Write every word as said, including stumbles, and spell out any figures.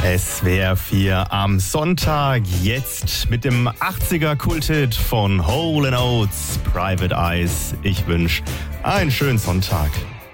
S W R vier am Sonntag, jetzt mit dem achtziger-Kulthit von Hole and Oates, Private Eyes. Ich wünsche einen schönen Sonntag.